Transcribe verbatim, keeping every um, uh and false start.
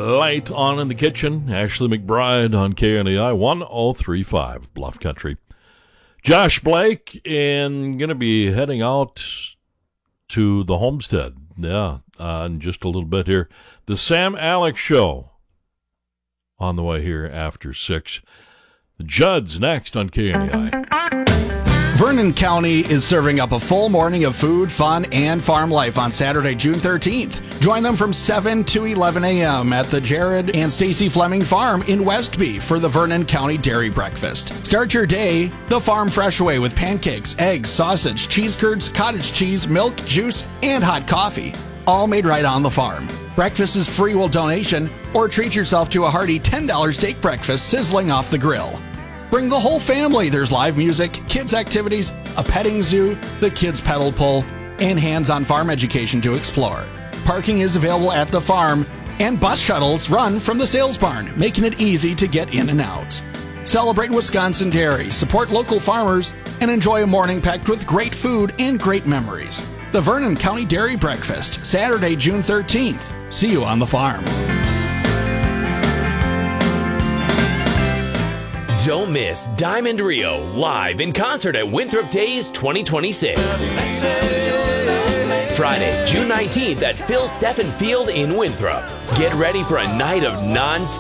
Light on in the kitchen. Ashley McBride on K N A I one oh three point five Bluff Country. Josh Blake, and going to be heading out to the homestead. Yeah, uh, in just a little bit here. The Sam Alex Show on the way here after six. The Judds next on K N A I. Vernon County is serving up a full morning of food, fun, and farm life on Saturday, June thirteenth. Join them from seven to eleven a.m. at the Jared and Stacy Fleming Farm in Westby for the Vernon County Dairy Breakfast. Start your day the farm fresh way with pancakes, eggs, sausage, cheese curds, cottage cheese, milk, juice, and hot coffee. All made right on the farm. Breakfast is free will donation, or treat yourself to a hearty ten dollars steak breakfast sizzling off the grill. Bring the whole family. There's live music, kids' activities, a petting zoo, the kids' pedal pull, and hands-on farm education to explore. Parking is available at the farm, and bus shuttles run from the sales barn, making it easy to get in and out. Celebrate Wisconsin dairy, support local farmers, and enjoy a morning packed with great food and great memories. The Vernon County Dairy Breakfast, Saturday, June thirteenth. See you on the farm. Don't miss Diamond Rio live in concert at Winthrop Days twenty twenty-six. Friday, June nineteenth at Phil Steffen Field in Winthrop. Get ready for a night of non